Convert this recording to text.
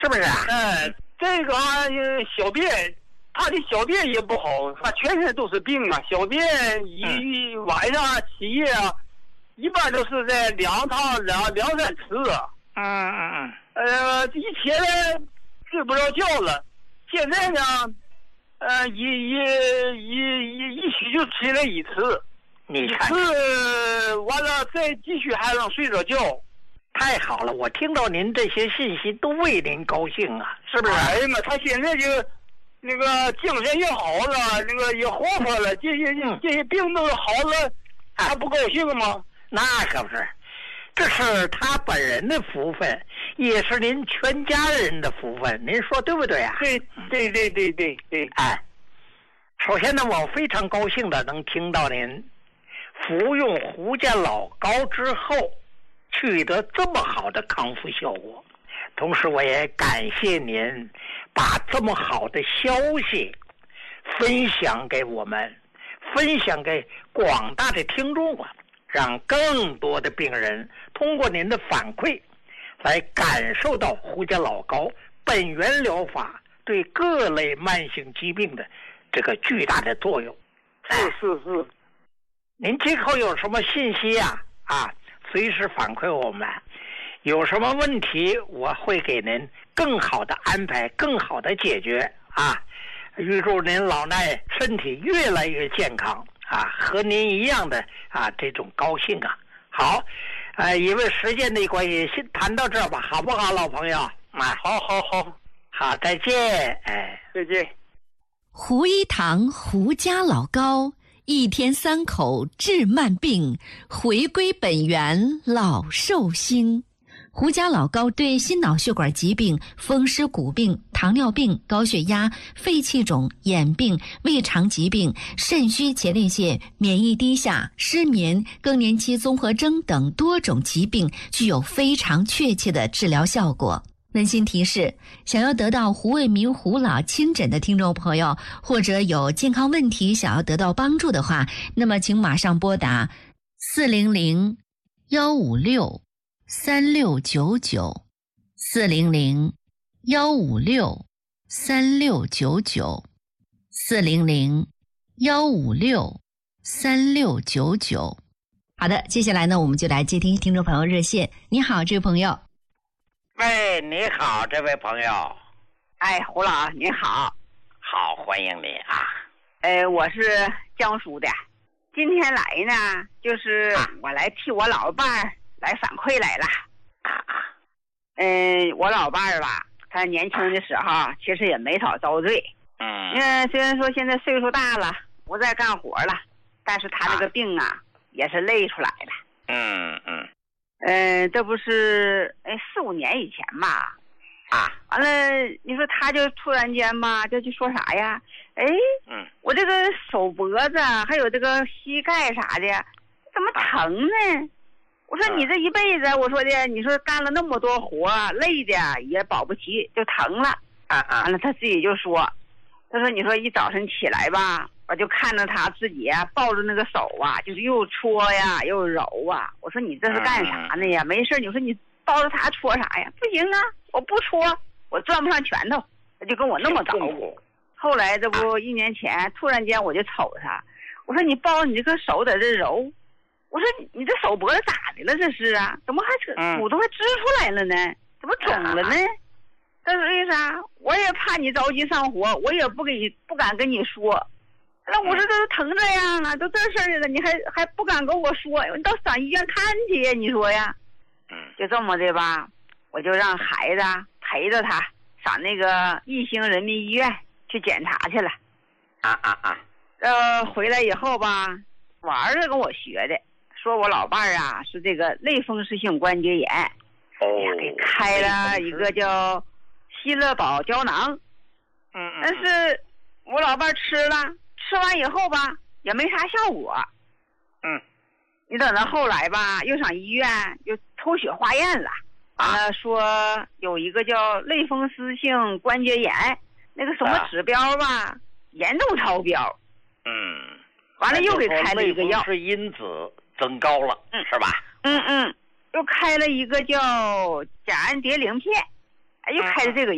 是不是啊？ 这个小便，他的小便也不好，他全身都是病啊。小便一晚上起夜啊，一般都是在2趟两3次啊。以前呢睡不着觉了，现在呢，一宿就起来1次， 你看 1次完了再继续还能睡着觉。 太好了，我听到您这些信息都为您高兴啊，是不是？ 哎呀妈，他现在就那个精神也好了，那个也活泼了，这些病都好了，还不高兴吗？ 那可不是，这是他本人的福分，也是您全家人的福分，您说对不对啊？ 对。 哎，首先呢，我非常高兴的能听到您服用胡家老膏之后取得这么好的康复效果，同时我也感谢您把这么好的消息分享给我们，分享给广大的听众啊，让更多的病人通过您的反馈来感受到胡家老膏本源疗法对各类慢性疾病的这个巨大的作用。 是。 您今后有什么信息随时反馈我们，有什么问题我会给您更好的安排，更好的解决啊！预祝您老衲身体越来越健康和您一样的这种高兴啊！好，因为时间的关系，先谈到这儿吧，好不好，老朋友啊？好，再见， 再见。 胡一堂胡家老膏，1天3口治慢病，回归本源老寿星。胡家老膏对心脑血管疾病、风湿骨病、糖尿病、高血压、肺气肿、眼病、胃肠疾病、肾虚前列腺、免疫低下、失眠、更年期综合征等多种疾病具有非常确切的治疗效果。温馨提示，想要得到胡卫民胡老亲诊的听众朋友，或者有健康问题想要得到帮助的话，那么请马上拨打400-156-3699 400-156-3699 400-156-3699。好的，接下来呢，我们就来接听听众朋友热线。你好，这位朋友。 喂，你好，这位朋友。 胡老您好。 好，欢迎你啊。 我是江苏的，今天来呢，就是我来替我老伴儿来反馈来了。我老伴儿吧，他年轻的时候其实也没少遭罪。虽然说现在岁数大了，不再干活了，但是他那个病也是累出来的。这不是4、5年以前吧？完了，你说他就突然间吧，就说啥呀？我这个手脖子还有这个膝盖啥的，怎么疼呢？我说你这一辈子，我说的，你说干了那么多活，累的也保不齐，就疼了。完了，他自己就说，他说你说一早晨起来吧，我就看着他自己抱着那个手就是又搓呀又揉我说你这是干啥呢呀？没事，你说你抱着他搓啥呀？不行我不搓，我攥不上拳头，他就跟我那么捣鼓。后来这不1年前，突然间我就瞅他，我说你抱你这个手在这揉，我说你这手脖子咋的了？这是怎么还骨头还支出来了呢？怎么肿了呢？他说为啥？我也怕你着急上火，我也不敢跟你说。那我说这都疼这样都这事儿了，你还不敢跟我说？你到上医院看去呀？你说呀？就这么的吧，我就让孩子陪着他上那个义兴人民医院去检查去了。回来以后吧，我儿子跟我学的，说我老伴儿是这个类风湿性关节炎，给开了一个叫希乐宝胶囊。但是我老伴儿吃完以后吧，也没啥效果。你等到后来吧，又上医院又抽血化验了，完了说有一个叫类风湿性关节炎，那个什么指标吧，严重超标。完了又给开了一个药， 是因子增高了，是吧？ 又开了一个叫甲氨蝶呤片，又开了这个药。